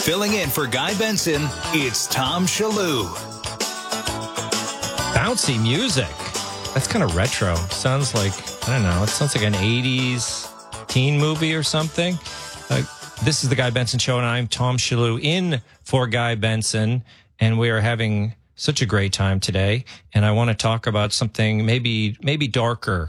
Filling in for Guy Benson, it's Tom Shallou. Bouncy music. That's kind of retro. Sounds like, I don't know, it sounds like an 80s teen movie or something. This is the Guy Benson Show, and I'm Tom Shallou in for Guy Benson, and we are having such a great time today. And I want to talk about something maybe darker.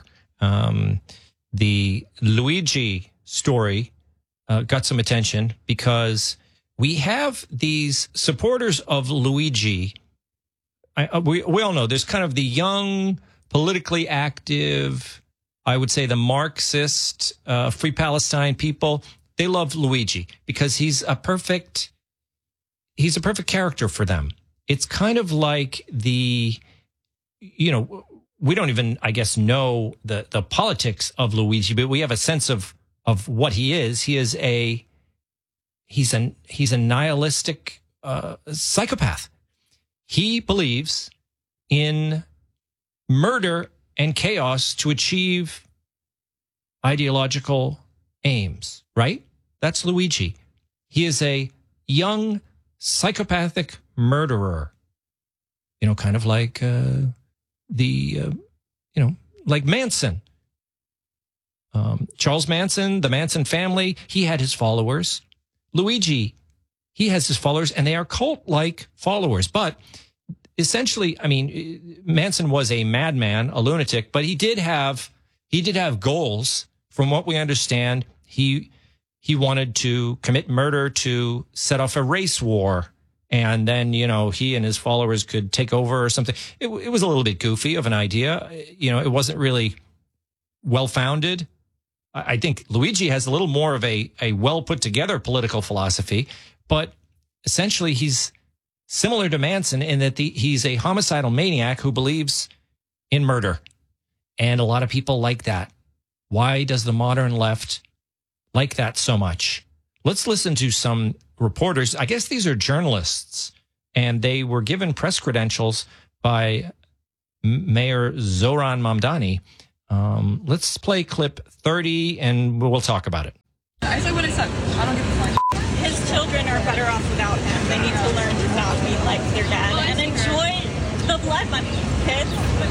The Luigi story got some attention because we have these supporters of Luigi. We all know there's kind of the young, politically active, I would say the Marxist, Free Palestine people. They love Luigi because he's a perfect character for them. It's kind of like we don't even, I guess, know the politics of Luigi, but we have a sense of what he is. He's a nihilistic psychopath. He believes in murder and chaos to achieve ideological aims, right? That's Luigi. He is a young psychopathic murderer, kind of like like Manson. Charles Manson, the Manson family, he had his followers. Luigi, he has his followers, and they are cult-like followers. But essentially, I mean, Manson was a madman, a lunatic, but he did have goals. From what we understand, he wanted to commit murder to set off a race war, and then he and his followers could take over or something. It was a little bit goofy of an idea. It wasn't really well-founded. I think Luigi has a little more of a well put together political philosophy, but essentially he's similar to Manson in that he's a homicidal maniac who believes in murder. And a lot of people like that. Why does the modern left like that so much? Let's listen to some reporters. I guess these are journalists, and they were given press credentials by Mayor Zoran Mamdani. Let's play clip 30 and we'll talk about it. I said what I said. I don't give a fuck. His children are better off without him. They need to learn to not be like their dad and enjoy the blood money, kids.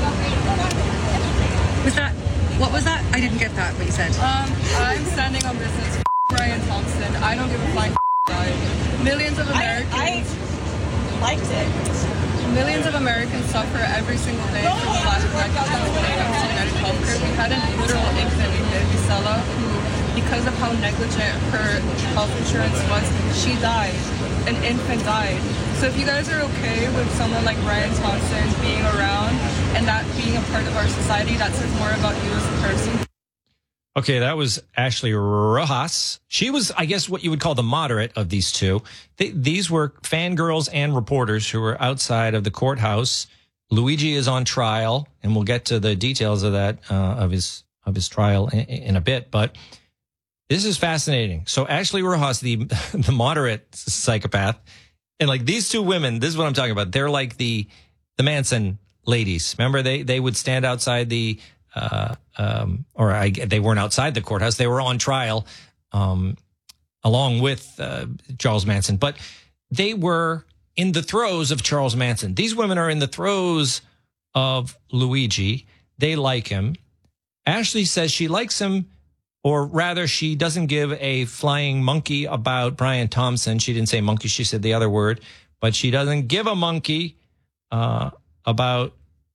What was that? I didn't get that, what you said. I'm standing on business. Brian Thompson. I don't give a fuck. Millions of Americans. I liked it. Millions of Americans suffer every single day from the lack of recognition when it comes to United Healthcare. We had a literal infant, Gisela, who, because of how negligent her health insurance was, she died. An infant died. So if you guys are okay with someone like Brian Thompson being around and that being a part of our society, that says more about you as a person. Okay, that was Ashley Rojas. She was, I guess, what you would call the moderate of these two. These were fangirls and reporters who were outside of the courthouse. Luigi is on trial, and we'll get to the details of that, of his trial in a bit. But this is fascinating. So Ashley Rojas, the moderate psychopath, and like these two women, this is what I'm talking about. They're like the Manson ladies. Remember, they would stand outside they weren't outside the courthouse. They were on trial, along with Charles Manson, but they were in the throes of Charles Manson. These women are in the throes of Luigi. They like him. Ashley says she likes him, or rather she doesn't give a flying monkey about Brian Thompson. She didn't say monkey. She said the other word, but she doesn't give a monkey, about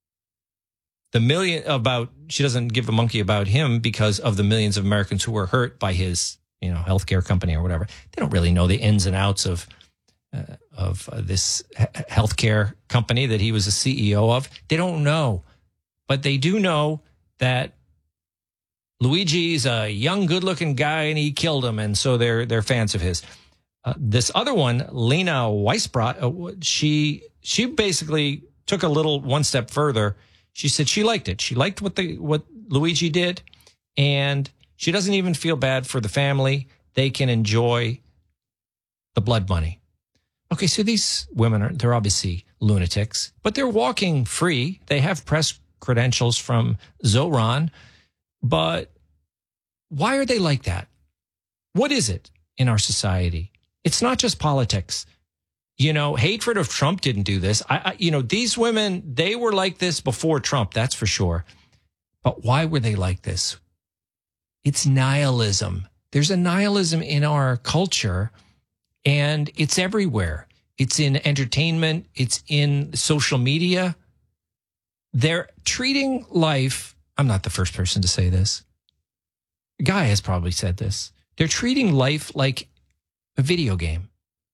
she doesn't give a monkey about him because of the millions of Americans who were hurt by his, healthcare company or whatever. They don't really know the ins and outs of this healthcare company that he was a CEO of. They don't know, but they do know that Luigi's a young, good-looking guy and he killed him, and so they're fans of his. This other one, Lena Weisbrot, she basically took a one step further. She said she liked it. She liked what Luigi did, and she doesn't even feel bad for the family. They can enjoy the blood money. Okay, so these women they're obviously lunatics, but they're walking free. They have press credentials from Zoran, but why are they like that? What is it in our society It's not just politics. You know, hatred of Trump didn't do this. These women, they were like this before Trump, that's for sure. But why were they like this? It's nihilism. There's a nihilism in our culture, and it's everywhere. It's in entertainment. It's in social media. They're treating life. I'm not the first person to say this. Guy has probably said this. They're treating life like a video game.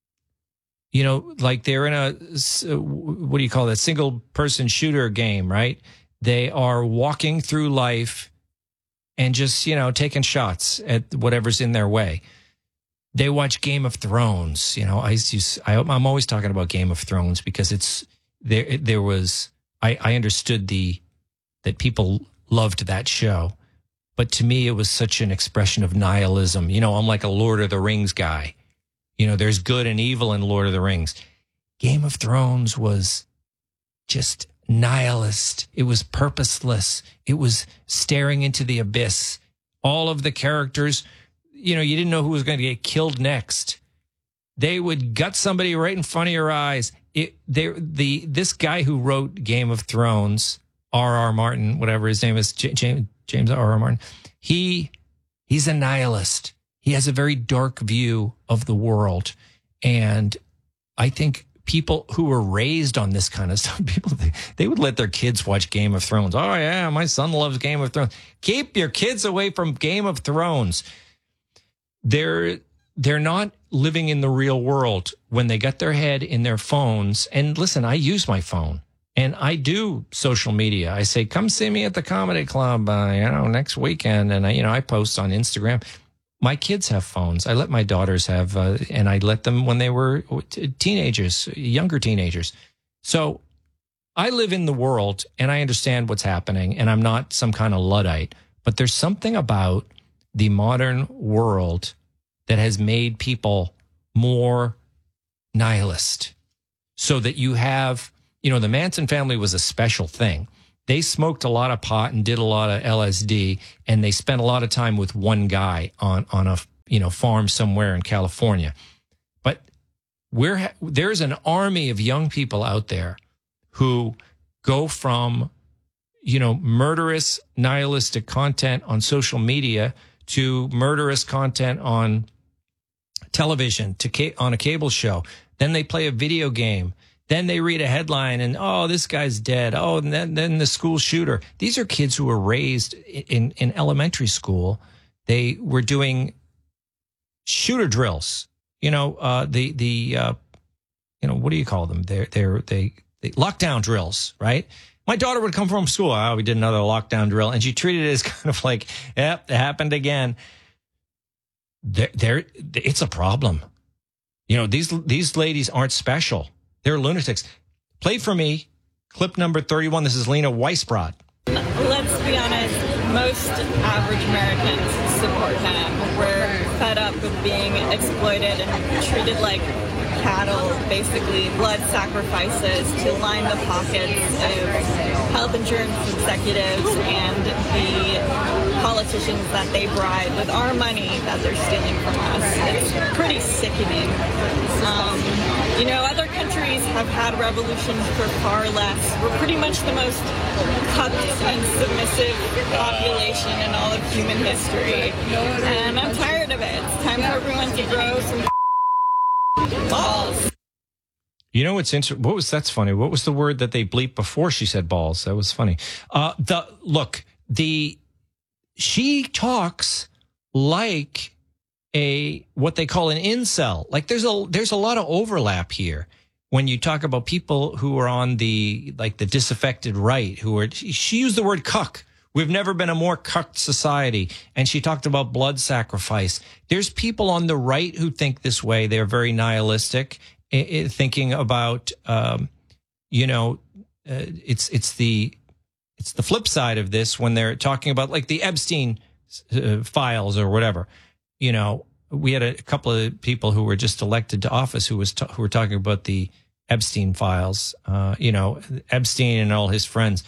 You know, like they're in a, what do you call that, single person shooter game, right? They are walking through life and just, taking shots at whatever's in their way. They watch Game of Thrones. I'm always talking about Game of Thrones because it's there was, I understood that people loved that show. But to me, it was such an expression of nihilism. I'm like a Lord of the Rings guy. There's good and evil in Lord of the Rings. Game of Thrones was just nihilist. It was purposeless. It was staring into the abyss. All of the characters, you didn't know who was going to get killed next. They would gut somebody right in front of your eyes. This guy who wrote Game of Thrones, R.R. Martin, whatever his name is, James R.R. Martin, he's a nihilist. He has a very dark view of the world. And I think people who were raised on this kind of stuff, they would let their kids watch Game of Thrones. Oh, yeah, my son loves Game of Thrones. Keep your kids away from Game of Thrones. They're not living in the real world when they got their head in their phones. And listen, I use my phone. And I do social media. I say, come see me at the comedy club, next weekend. And I post on Instagram. My kids have phones. I let my daughters have, and I let them when they were teenagers, younger teenagers. So I live in the world and I understand what's happening, and I'm not some kind of Luddite. But there's something about the modern world that has made people more nihilist, so that you have, the Manson family was a special thing. They smoked a lot of pot and did a lot of LSD, and they spent a lot of time with one guy on a farm somewhere in California. But there's an army of young people out there who go from, murderous, nihilistic content on social media to murderous content on television, on a cable show. Then they play a video game. Then they read a headline and, oh, this guy's dead. Oh, and then the school shooter. These are kids who were raised in elementary school. They were doing shooter drills. What do you call them? They lockdown drills, right? My daughter would come from school. Oh, we did another lockdown drill. And she treated it as kind of like, yep, it happened again. It's a problem. These ladies aren't special. They're lunatics. Play for me, clip number 31. This is Lena Weisbrod. Let's be honest, most average Americans support him. We're fed up with being exploited and treated like cattle, basically blood sacrifices to line the pockets of health insurance executives and the politicians that they bribe with our money that they're stealing from us. It's pretty sickening. Other countries have had revolutions for far less. We're pretty much the most cucked and submissive population in all of human history. And I'm tired of it. It's time for everyone to grow some balls. What's interesting? That's funny. What was the word that they bleeped before she said balls? That was funny. She talks like what they call an incel. Like there's a lot of overlap here when you talk about people who are on the disaffected right, she used the word cuck. We've never been a more cucked society. And she talked about blood sacrifice. There's people on the right who think this way. They're very nihilistic, thinking about, it's the flip side of this when they're talking about like the Epstein files or whatever. We had a couple of people who were just elected to office who were talking about the Epstein files, Epstein and all his friends.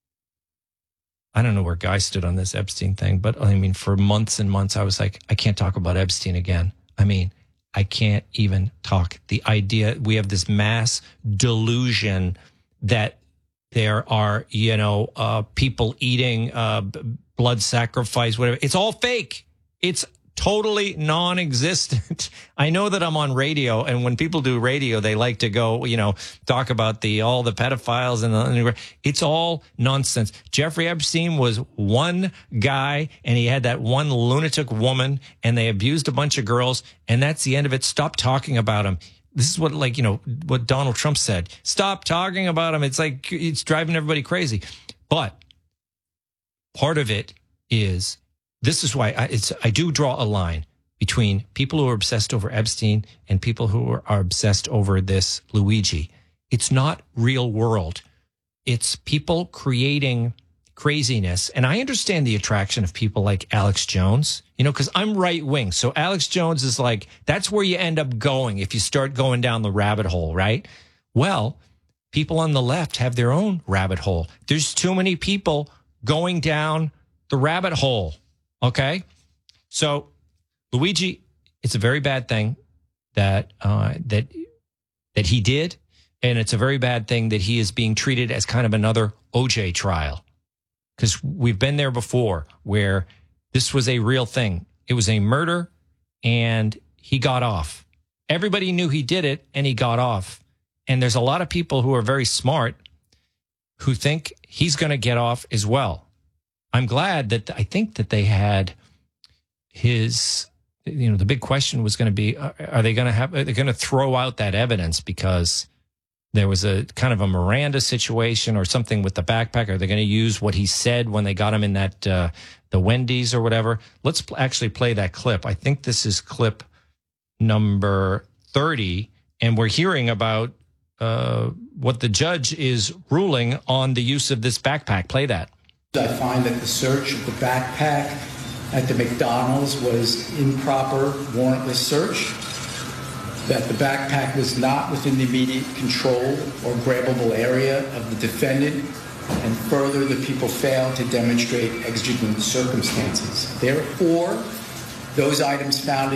I don't know where Guy stood on this Epstein thing, but I mean, for months and months, I was like, I can't talk about Epstein again. I mean, I can't even talk. The idea, we have this mass delusion that there are, people eating blood sacrifice, whatever. It's all fake. It's totally non-existent. I know that I'm on radio, and when people do radio, they like to go, talk about all the pedophiles and it's all nonsense. Jeffrey Epstein was one guy, and he had that one lunatic woman, and they abused a bunch of girls, and that's the end of it. Stop talking about him. This is what, what Donald Trump said. Stop talking about him. It's like, it's driving everybody crazy. But part of it is, this is why I do draw a line between people who are obsessed over Epstein and people who are obsessed over this Luigi. It's not real world. It's people creating craziness. And I understand the attraction of people like Alex Jones, because I'm right wing. So Alex Jones is like, that's where you end up going if you start going down the rabbit hole, right? Well, people on the left have their own rabbit hole. There's too many people going down the rabbit hole. Okay, so Luigi, it's a very bad thing that he did, and it's a very bad thing that he is being treated as kind of another OJ trial, because we've been there before where this was a real thing. It was a murder, and he got off. Everybody knew he did it, and he got off. And there's a lot of people who are very smart who think he's going to get off as well. I'm glad that I think that they had his, the big question was going to be, are they going to throw out that evidence because there was a kind of a Miranda situation or something with the backpack? Are they going to use what he said when they got him in that, the Wendy's or whatever? Let's actually play that clip. I think this is clip number 30, and we're hearing about what the judge is ruling on the use of this backpack. Play that. I find that the search of the backpack at the McDonald's was improper, warrantless search, that the backpack was not within the immediate control or grabbable area of the defendant, and further, the people failed to demonstrate exigent circumstances. Therefore, those items found